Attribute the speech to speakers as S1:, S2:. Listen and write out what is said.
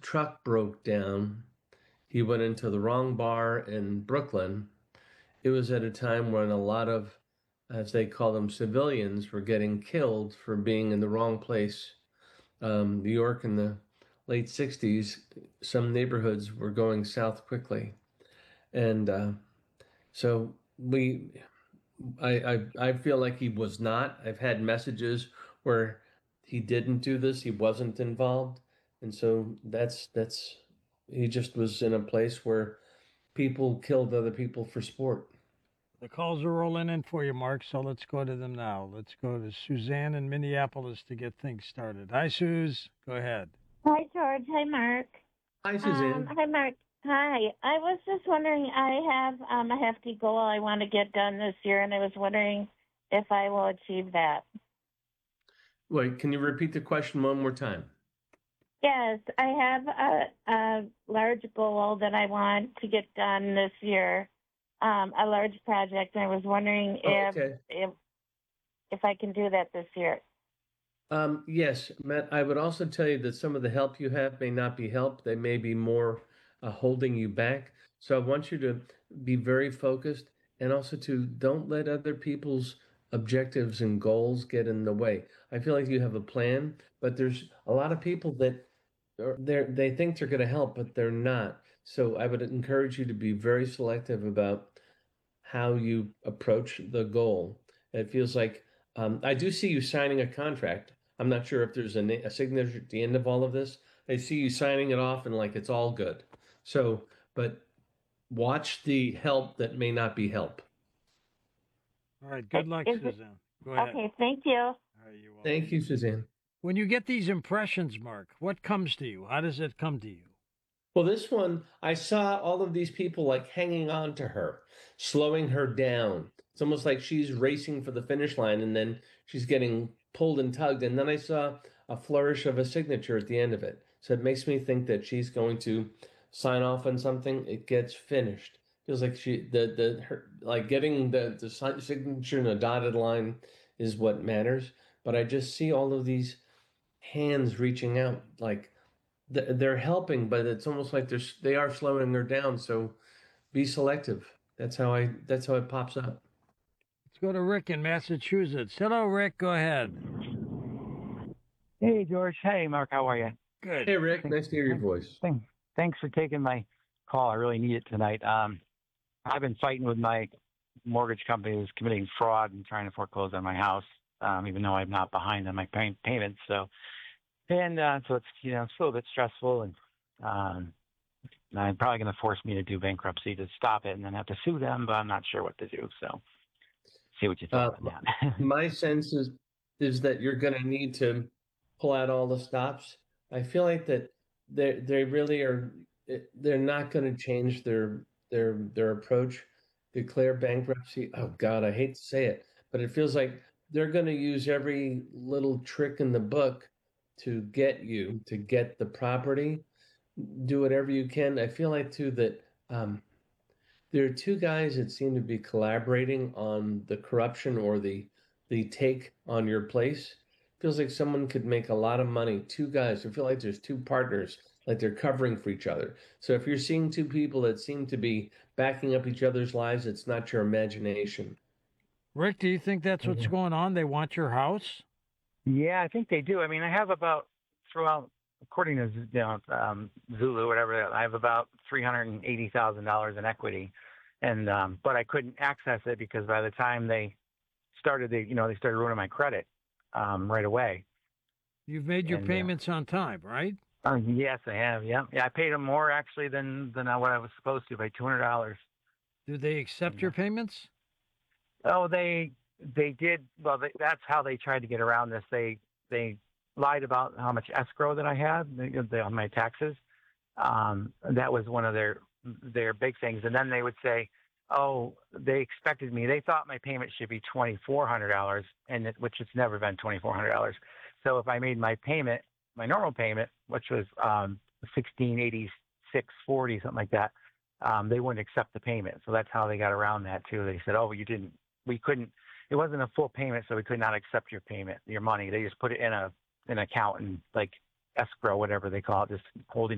S1: truck broke down. He went into the wrong bar in Brooklyn. It was at a time when a lot of, as they call them, civilians were getting killed for being in the wrong place. New York in the late 60s, some neighborhoods were going south quickly. And so I feel like he was not. I've had messages where he didn't do this, he wasn't involved. And so he just was in a place where people killed other people for sport.
S2: The calls are rolling in for you, Mark, so let's go to them now. Let's go to Suzanne in Minneapolis to get things started. Hi, Suze. Go ahead.
S3: Hi, George. Hi, Mark.
S1: Hi, Suzanne.
S3: Hi, Mark. Hi. I was just wondering, I have a hefty goal I want to get done this year, and I was wondering if I will achieve that.
S1: Wait, can you repeat the question one more time?
S3: Yes, I have a large goal that I want to get done this year, a large project, and I was wondering
S1: Oh, okay.
S3: if I can do that this year.
S1: Yes, Matt, I would also tell you that some of the help you have may not be help. They may be more holding you back. So I want you to be very focused and also to don't let other people's objectives and goals get in the way. I feel like you have a plan, but there's a lot of people that they think they're going to help, but they're not. So I would encourage you to be very selective about how you approach the goal. It feels like I do see you signing a contract. I'm not sure if there's a signature at the end of all of this. I see you signing it off and like it's all good. So, but watch the help that may not be help.
S2: All right. Good luck,
S3: Is it
S2: Suzanne. Go ahead.
S3: okay? Thank you.
S2: All right, you're welcome.
S1: Thank you, Suzanne.
S2: When you get these impressions, Mark, what comes to you? How does it come to you?
S1: Well, this one, I saw all of these people like hanging on to her, slowing her down. It's almost like she's racing for the finish line and then she's getting pulled and tugged. And then I saw a flourish of a signature at the end of it. So it makes me think that she's going to sign off on something. It gets finished. Feels like her, like getting the signature in a dotted line is what matters. But I just see all of these hands reaching out like, they're helping, but it's almost like they are slowing her down. So be selective. That's how it pops up.
S2: Let's go to Rick in Massachusetts. Hello, Rick. Go ahead.
S4: Hey, George. Hey, Mark. How are you?
S2: Good.
S1: Hey Rick,
S4: Thanks,
S1: nice to hear your voice.
S4: thanks for taking my call. I really need it tonight. I've been fighting with my mortgage company who's committing fraud and trying to foreclose on my house, even though I'm not behind on my payments. So it's it's a little bit stressful, and I'm probably going to force me to do bankruptcy to stop it, and then have to sue them. But I'm not sure what to do. So see what you
S1: Uh,
S4: thought on that.
S1: my sense is that you're going to need to pull out all the stops. I feel like that they really are. They're not going to change their approach. Declare bankruptcy. Oh God, I hate to say it, but it feels like they're going to use every little trick in the book to get you to get the property. Do whatever you can. I feel like too that there are two guys that seem to be collaborating on the corruption or the take on your place. Feels like someone could make a lot of money. Two guys. I feel like there's two partners, like they're covering for each other. So if you're seeing two people that seem to be backing up each other's lives, it's not your imagination.
S2: Rick, do you think that's what's going on? They want your house?
S4: Yeah, I think they do. I mean, I have about throughout, according to Zulu, whatever, I have about $380,000 in equity, and but I couldn't access it because by the time they started ruining my credit right away.
S2: You've made your
S4: And
S2: payments on time, right?
S4: yes, I have. Yeah, yeah, I paid them more actually than what I was supposed to by $200.
S2: Do they accept your payments?
S4: Oh, they did. Well, that's how they tried to get around this. They lied about how much escrow that I had on my taxes. That was one of their big things. And then they would say, "Oh, they expected me. They thought my payment should be $2,400, which it's never been $2,400. So if I made my normal payment, which was 1686.40, something like that, they wouldn't accept the payment. So that's how they got around that too. They said, "Oh, we couldn't. It wasn't a full payment, so we could not accept your money. They just put it in an account and like escrow, whatever they call it, just holding